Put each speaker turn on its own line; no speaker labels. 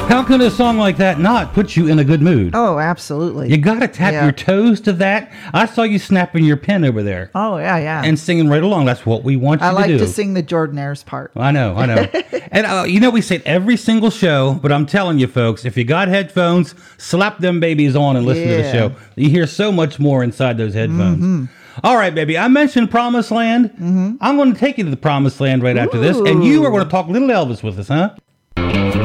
How can a song like that not put you in a good mood?
Oh, absolutely.
You got to tap your toes to that. I saw you snapping your pen over there.
Oh, yeah.
And singing right along. That's what we want you to do.
I like to sing the Jordanaires part.
I know. And we say it every single show, but I'm telling you, folks, if you got headphones, slap them babies on and listen to the show. You hear so much more inside those headphones. Mm-hmm. All right, baby. I mentioned Promised Land. Mm-hmm. I'm going to take you to the Promised Land right after this, and you are going to talk Little Elvis with us, huh?